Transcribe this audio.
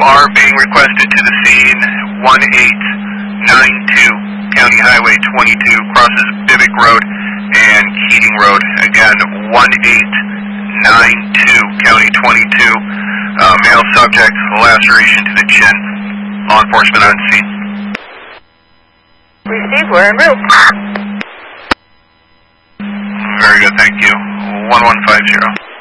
are being requested to the scene. 1892 County Highway 22 crosses Bivick Road and Keating Road. Again, 1892 County 22. Male subject, laceration to the chin. Law enforcement on scene. Received, we're en route. Very good, thank you. 1150.